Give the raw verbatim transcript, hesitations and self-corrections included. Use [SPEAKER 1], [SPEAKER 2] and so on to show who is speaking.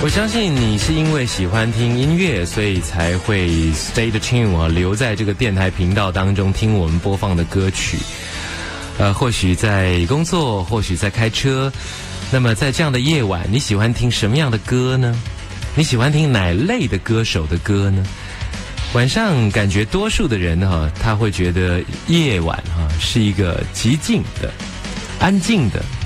[SPEAKER 1] 我相信你是因为喜欢听音乐，所以才会 stay the tune 啊，留在这个电台频道当中听我们播放的歌曲。呃，或许在工作，或许在开车。那么在这样的夜晚，你喜欢听什么样的歌呢？你喜欢听哪类的歌手的歌呢？晚上感觉多数的人哈、啊，他会觉得夜晚哈、啊、是一个极静的、安静的